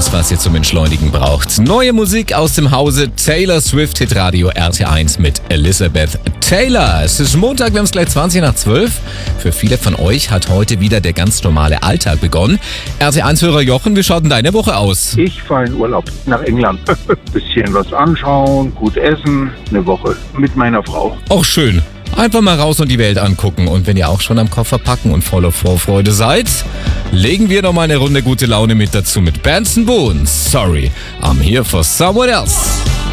alles, was ihr zum Entschleunigen braucht. Neue Musik aus dem Hause Taylor Swift, Hitradio RT1 mit Elizabeth Taylor. Es ist Montag, wir haben es gleich 20 nach 12. Für viele von euch hat heute wieder der ganz normale Alltag begonnen. RT1-Hörer Jochen, wie schaut denn deine Woche aus? Ich fahre in Urlaub nach England. Bisschen was anschauen, gut essen, eine Woche mit meiner Frau. Auch schön. Einfach mal raus und die Welt angucken. Und wenn ihr auch schon am Koffer packen und voller Vorfreude seid, legen wir noch mal eine Runde gute Laune mit dazu mit Benson Boone. Sorry, I'm here for someone else.